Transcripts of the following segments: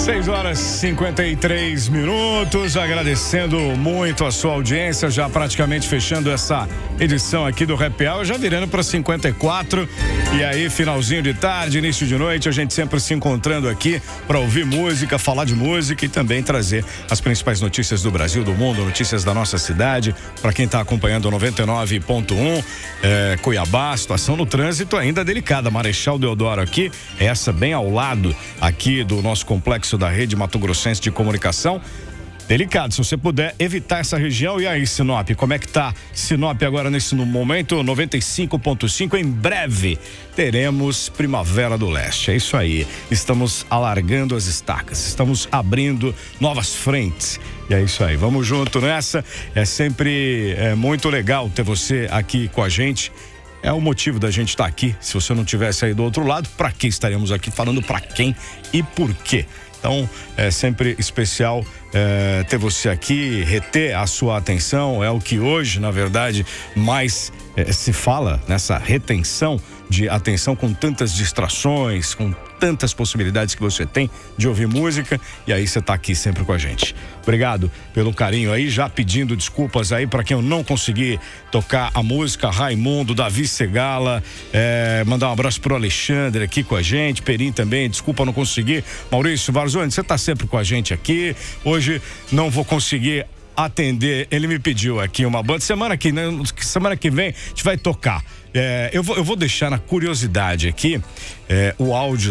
6h53, agradecendo muito a sua audiência, já praticamente fechando essa edição aqui do Happy Hour, já virando para 54, e aí finalzinho de tarde, início de noite, a gente sempre se encontrando aqui para ouvir música, falar de música e também trazer as principais notícias do Brasil, do mundo, notícias da nossa cidade, para quem está acompanhando o 99.1, Cuiabá, situação no trânsito ainda delicada, Marechal Deodoro aqui, essa bem ao lado aqui do nosso complexo da Rede Mato Grossense de Comunicação. Delicado, se você puder evitar essa região. E aí, Sinop, como é que tá Sinop agora nesse momento? 95.5, em breve teremos Primavera do Leste, é isso aí, estamos alargando as estacas, estamos abrindo novas frentes, e é isso aí, vamos junto nessa, é sempre muito legal ter você aqui com a gente. É o motivo da gente estar aqui. Se você não tivesse aí do outro lado, para que estaríamos aqui falando, para quem e por quê? Então, é sempre especial ter você aqui, reter a sua atenção, é o que hoje, na verdade, mais se fala nessa retenção de atenção com tantas distrações, com tantas possibilidades que você tem de ouvir música, e aí você tá aqui sempre com a gente. Obrigado pelo carinho aí, já pedindo desculpas aí para quem eu não consegui tocar a música, Raimundo, Davi Segala, mandar um abraço pro Alexandre aqui com a gente, Perim também, desculpa não conseguir, Maurício Varzoni, você tá sempre com a gente aqui, hoje não vou conseguir atender, ele me pediu aqui uma banda, semana que vem a gente vai tocar. Eu vou deixar na curiosidade aqui o áudio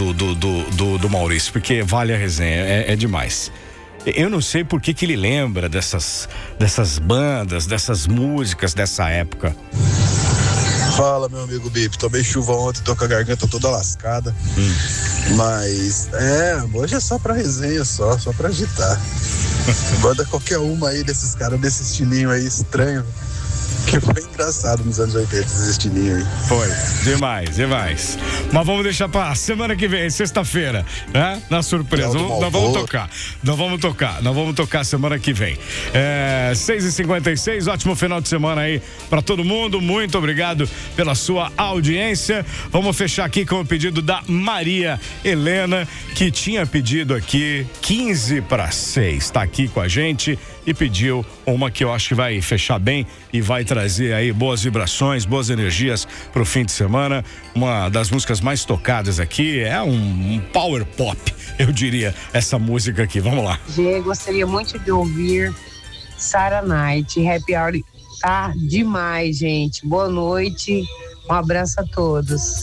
do Maurício, porque vale a resenha, é demais. Eu não sei por que ele lembra dessas bandas, dessas músicas dessa época. Fala, meu amigo Bip, tomei chuva ontem, tô com a garganta toda lascada, mas hoje é só pra resenha, só pra agitar. Manda qualquer uma aí desses caras desse estilinho aí estranho, que foi engraçado nos anos 80, esse estilinho aí. Foi, demais. Mas vamos deixar pra semana que vem, sexta-feira, né? Na surpresa, nós vamos tocar semana que vem. 6h56, ótimo final de semana aí pra todo mundo, muito obrigado pela sua audiência. Vamos fechar aqui com o pedido da Maria Helena, que tinha pedido aqui 5:45, tá aqui com a gente e pediu uma que eu acho que vai fechar bem e vai trazer aí boas vibrações, boas energias pro fim de semana. Uma das músicas mais tocadas aqui, é um power pop, eu diria, essa música aqui. Vamos lá. Gostaria muito de ouvir Sarah Knight. Happy Hour tá demais, gente. Boa noite, um abraço a todos.